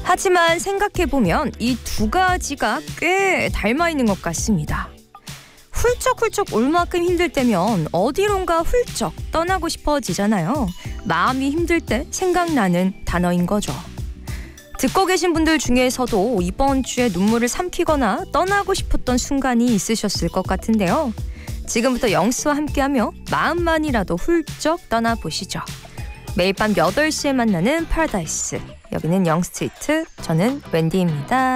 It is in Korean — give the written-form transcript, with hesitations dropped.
하지만 생각해보면 이 두 가지가 꽤 닮아 있는 것 같습니다. 훌쩍훌쩍 올 만큼 힘들 때면 어디론가 훌쩍 떠나고 싶어지잖아요. 마음이 힘들 때 생각나는 단어인 거죠. 듣고 계신 분들 중에서도 이번 주에 눈물을 삼키거나 떠나고 싶었던 순간이 있으셨을 것 같은데요. 지금부터 영스와 함께하며 마음만이라도 훌쩍 떠나보시죠. 매일 밤 8시에 만나는 파라다이스. 여기는 영스트리트, 저는 웬디입니다.